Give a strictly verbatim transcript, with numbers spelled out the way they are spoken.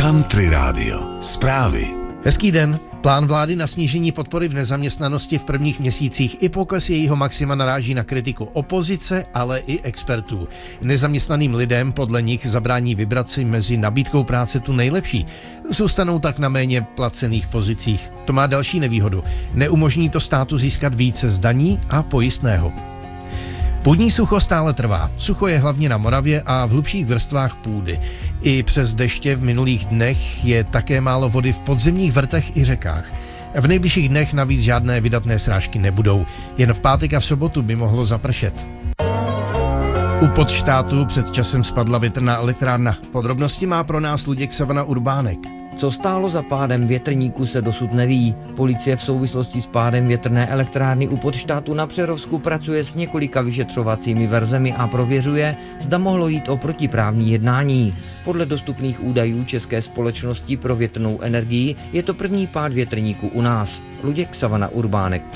Country Radio. Zprávy. Hezký den. Plán vlády na snížení podpory v nezaměstnanosti v prvních měsících i pokles jejího maxima naráží na kritiku opozice, ale i expertů. Nezaměstnaným lidem podle nich zabrání vybrat si mezi nabídkou práce tu nejlepší. Zůstanou tak na méně placených pozicích. To má další nevýhodu. Neumožní to státu získat více z daní a pojistného. Půdní sucho stále trvá. Sucho je hlavně na Moravě a v hlubších vrstvách půdy. I přes deště v minulých dnech je také málo vody v podzemních vrtech i řekách. V nejbližších dnech navíc žádné vydatné srážky nebudou. Jen v pátek a v sobotu by mohlo zapršet. U Podštátu před časem spadla větrná elektrárna. Podrobnosti má pro nás Luděk Savana Urbánek. Co stálo za pádem větrníku, se dosud neví. Policie v souvislosti s pádem větrné elektrárny u Podštátu na Přerovsku pracuje s několika vyšetřovacími verzemi a prověřuje, zda mohlo jít o protiprávní jednání. Podle dostupných údajů České společnosti pro větrnou energii je to první pád větrníku u nás. Luděk Savana Urbánek.